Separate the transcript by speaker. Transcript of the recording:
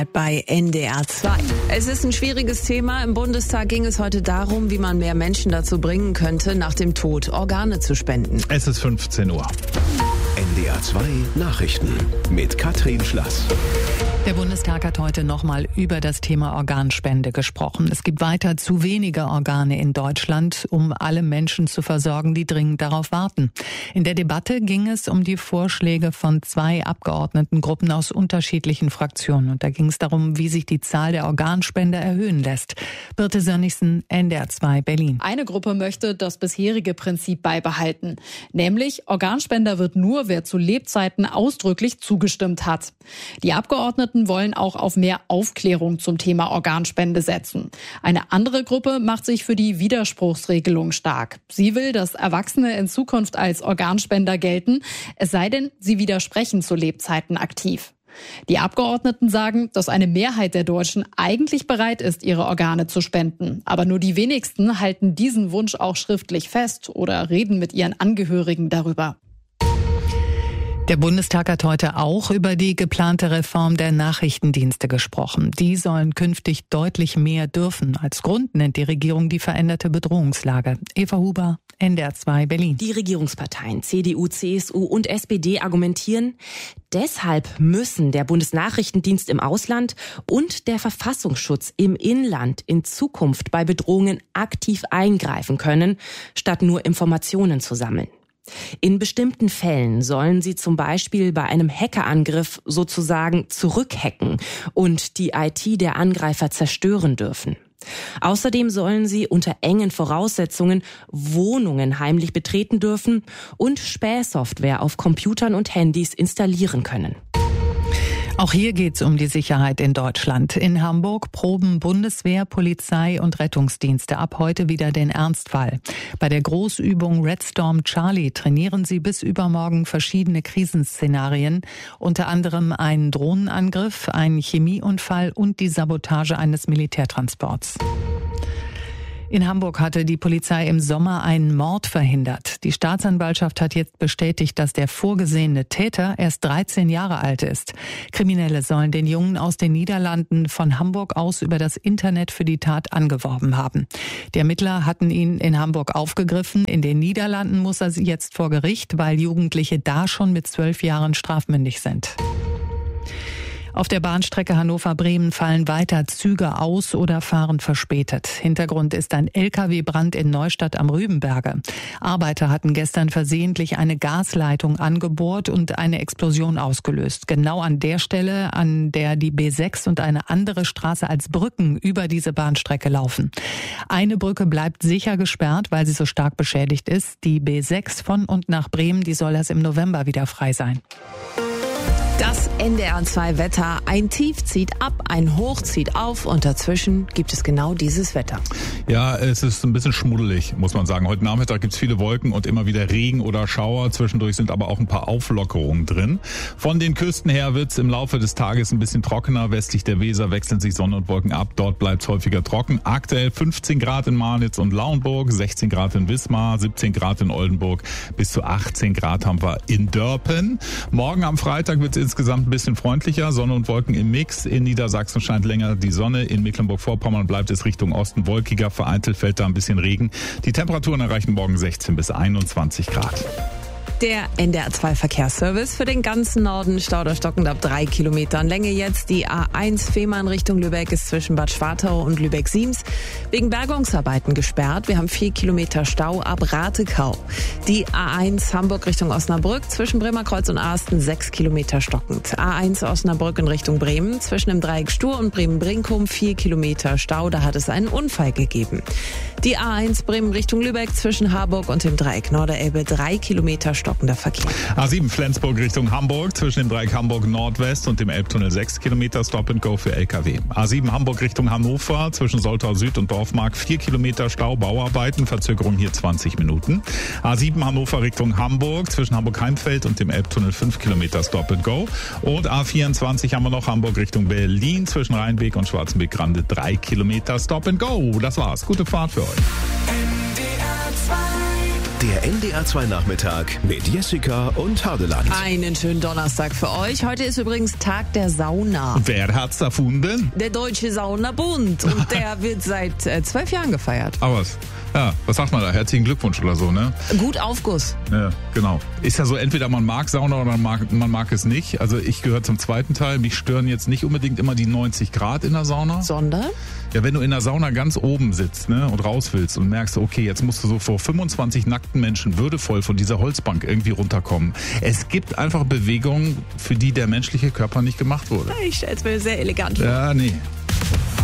Speaker 1: Bei NDR 2. Es ist ein schwieriges Thema. Im Bundestag ging es heute darum, wie man mehr Menschen dazu bringen könnte, nach dem Tod Organe zu spenden.
Speaker 2: Es ist 15 Uhr.
Speaker 3: NDR 2 Nachrichten mit Katrin Schlass.
Speaker 4: Der Bundestag hat heute nochmal über das Thema Organspende gesprochen. Es gibt weiter zu wenige Organe in Deutschland, um alle Menschen zu versorgen, die dringend darauf warten. In der Debatte ging es um die Vorschläge von 2 Abgeordnetengruppen aus unterschiedlichen Fraktionen. Und da ging es darum, wie sich die Zahl der Organspender erhöhen lässt. Birte Sönnigsen, NDR 2 Berlin.
Speaker 5: Eine Gruppe möchte das bisherige Prinzip beibehalten. Nämlich, Organspender wird nur, wer zu Lebzeiten ausdrücklich zugestimmt hat. Die Abgeordneten wollen auch auf mehr Aufklärung zum Thema Organspende setzen. Eine andere Gruppe macht sich für die Widerspruchsregelung stark. Sie will, dass Erwachsene in Zukunft als Organspender gelten, es sei denn, sie widersprechen zu Lebzeiten aktiv. Die Abgeordneten sagen, dass eine Mehrheit der Deutschen eigentlich bereit ist, ihre Organe zu spenden. Aber nur die wenigsten halten diesen Wunsch auch schriftlich fest oder reden mit ihren Angehörigen darüber.
Speaker 4: Der Bundestag hat heute auch über die geplante Reform der Nachrichtendienste gesprochen. Die sollen künftig deutlich mehr dürfen. Als Grund nennt die Regierung die veränderte Bedrohungslage. Eva Huber, NDR 2 Berlin.
Speaker 6: Die Regierungsparteien CDU, CSU und SPD argumentieren, deshalb müssen der Bundesnachrichtendienst im Ausland und der Verfassungsschutz im Inland in Zukunft bei Bedrohungen aktiv eingreifen können, statt nur Informationen zu sammeln. In bestimmten Fällen sollen sie zum Beispiel bei einem Hackerangriff sozusagen zurückhacken und die IT der Angreifer zerstören dürfen. Außerdem sollen sie unter engen Voraussetzungen Wohnungen heimlich betreten dürfen und Spähsoftware auf Computern und Handys installieren können.
Speaker 4: Auch hier geht es um die Sicherheit in Deutschland. In Hamburg proben Bundeswehr, Polizei und Rettungsdienste ab heute wieder den Ernstfall. Bei der Großübung Red Storm Charlie trainieren sie bis übermorgen verschiedene Krisenszenarien, unter anderem einen Drohnenangriff, einen Chemieunfall und die Sabotage eines Militärtransports. In Hamburg hatte die Polizei im Sommer einen Mord verhindert. Die Staatsanwaltschaft hat jetzt bestätigt, dass der vorgesehene Täter erst 13 Jahre alt ist. Kriminelle sollen den Jungen aus den Niederlanden von Hamburg aus über das Internet für die Tat angeworben haben. Die Ermittler hatten ihn in Hamburg aufgegriffen. In den Niederlanden muss er jetzt vor Gericht, weil Jugendliche da schon mit 12 Jahren strafmündig sind. Auf der Bahnstrecke Hannover-Bremen fallen weiter Züge aus oder fahren verspätet. Hintergrund ist ein LKW-Brand in Neustadt am Rübenberge. Arbeiter hatten gestern versehentlich eine Gasleitung angebohrt und eine Explosion ausgelöst. Genau an der Stelle, an der die B6 und eine andere Straße als Brücken über diese Bahnstrecke laufen. Eine Brücke bleibt sicher gesperrt, weil sie so stark beschädigt ist. Die B6 von und nach Bremen, die soll erst im November wieder frei sein.
Speaker 1: Das NDR 2 Wetter. Ein Tief zieht ab, ein Hoch zieht auf und dazwischen gibt es genau dieses Wetter.
Speaker 2: Ja, es ist ein bisschen schmuddelig, muss man sagen. Heute Nachmittag gibt's viele Wolken und immer wieder Regen oder Schauer. Zwischendurch sind aber auch ein paar Auflockerungen drin. Von den Küsten her wird's im Laufe des Tages ein bisschen trockener. Westlich der Weser wechseln sich Sonne und Wolken ab. Dort bleibt's häufiger trocken. Aktuell 15 Grad in Marnitz und Lauenburg, 16 Grad in Wismar, 17 Grad in Oldenburg, bis zu 18 Grad haben wir in Dörpen. Morgen am Freitag wird's insgesamt ein bisschen freundlicher. Sonne und Wolken im Mix. In Niedersachsen scheint länger die Sonne. In Mecklenburg-Vorpommern bleibt es Richtung Osten wolkiger. Vereinzelt fällt da ein bisschen Regen. Die Temperaturen erreichen morgen 16 bis 21 Grad.
Speaker 1: Der NDR 2 Verkehrsservice für den ganzen Norden. Stauder stockend ab 3 Kilometern Länge jetzt. Die A1 Fehmarn Richtung Lübeck ist zwischen Bad Schwartau und Lübeck-Siems wegen Bergungsarbeiten gesperrt. Wir haben 4 Kilometer Stau ab Ratekau. Die A1 Hamburg Richtung Osnabrück zwischen Bremerkreuz und Asten 6 Kilometer stockend. A1 Osnabrück in Richtung Bremen zwischen dem Dreieck Stur und Bremen-Brinkum 4 Kilometer Stau. Da hat es einen Unfall gegeben. Die A1 Bremen Richtung Lübeck zwischen Harburg und dem Dreieck Norderelbe 3 Kilometer stockender Verkehr.
Speaker 2: A7 Flensburg Richtung Hamburg zwischen dem Dreieck Hamburg Nordwest und dem Elbtunnel 6 Kilometer Stop and Go für LKW. A7 Hamburg Richtung Hannover zwischen Soltau Süd und Dorfmark 4 Kilometer Stau, Bauarbeiten, Verzögerung hier 20 Minuten. A7 Hannover Richtung Hamburg zwischen Hamburg-Heimfeld und dem Elbtunnel 5 Kilometer Stop and Go. Und A24 haben wir noch Hamburg Richtung Berlin zwischen Rheinbeek und Schwarzenbeek-Grande 3 Kilometer Stop and Go. Das war's. Gute Fahrt für euch.
Speaker 7: NDR 2
Speaker 3: Der NDR 2 Nachmittag mit Jessica und Hardeland.
Speaker 1: Einen schönen Donnerstag für euch. Heute ist übrigens Tag der Sauna.
Speaker 2: Wer hat's erfunden?
Speaker 1: Der Deutsche Saunabund. Und der wird seit 12 Jahren gefeiert.
Speaker 2: Aber was? Ja, was sagt man da? Herzlichen Glückwunsch oder so, ne?
Speaker 1: Gut Aufguss.
Speaker 2: Ja, genau. Ist ja so, entweder man mag Sauna oder man mag es nicht. Also ich gehöre zum zweiten Teil. Mich stören jetzt nicht unbedingt immer die 90 Grad in der Sauna.
Speaker 1: Sondern?
Speaker 2: Ja, wenn du in der Sauna ganz oben sitzt, ne, und raus willst und merkst, okay, jetzt musst du so vor 25 nackten Menschen würdevoll von dieser Holzbank irgendwie runterkommen. Es gibt einfach Bewegungen, für die der menschliche Körper nicht gemacht wurde.
Speaker 1: Ich stell's mir sehr elegant vor.
Speaker 2: Ja, nee.